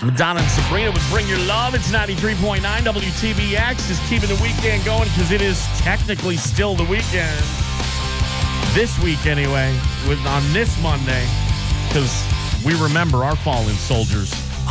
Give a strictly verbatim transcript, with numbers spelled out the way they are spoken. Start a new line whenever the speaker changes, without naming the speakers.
Madonna and Sabrina with Bring Your Love. It's ninety-three point nine W T B X. Just keeping the weekend going because it is technically still the weekend. This week, anyway, with on this Monday, because we remember our fallen soldiers.